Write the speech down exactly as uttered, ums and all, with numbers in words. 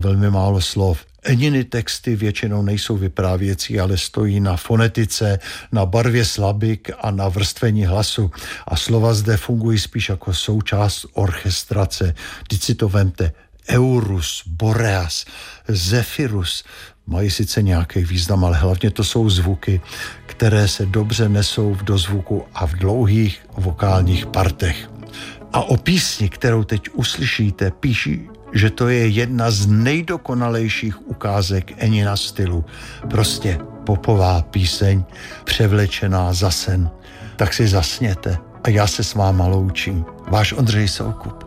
velmi málo slov. Eniny texty většinou nejsou vyprávěcí, ale stojí na fonetice, na barvě slabik a na vrstvení hlasu. A slova zde fungují spíš jako součást orchestrace. Vždyť si to vemte. Eurus, Boreas, Zephyrus mají sice nějaký význam, ale hlavně to jsou zvuky, které se dobře nesou v dozvuku a v dlouhých vokálních partech. A o písni, kterou teď uslyšíte, píší, že to je jedna z nejdokonalejších ukázek Enina stylu. Prostě popová píseň, převlečená za sen. Tak si zasněte a já se s váma loučím. Váš Ondřej Soukup.